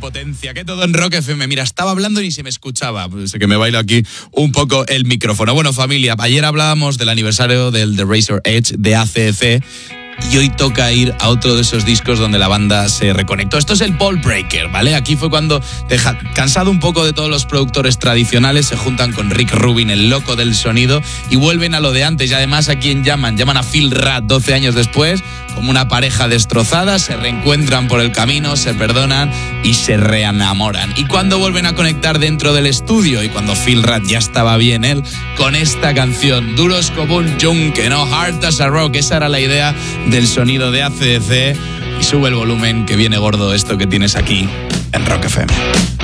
potencia, que todo en Rock FM. Mira, estaba hablando y ni se me escuchaba. Sé que me bailo aquí un poco el micrófono. Bueno, familia, ayer hablábamos del aniversario del The Razor Edge de AC/DC. Y hoy toca ir a otro de esos discos donde la banda se reconectó. Esto es el Ball Breaker, ¿vale? Aquí fue cuando, cansado un poco de todos los productores tradicionales, se juntan con Rick Rubin, el loco del sonido, y vuelven a lo de antes. Y además, ¿a quién llaman? Llaman a Phil Rudd 12 años después, como una pareja destrozada, se reencuentran por el camino, se perdonan y se reenamoran. Y cuando vuelven a conectar dentro del estudio, y cuando Phil Rudd ya estaba bien él, con esta canción, duros como un yunque, ¿no? Hard as a rock, esa era la idea del sonido de AC/DC. Y sube el volumen, que viene gordo esto que tienes aquí en Rock FM.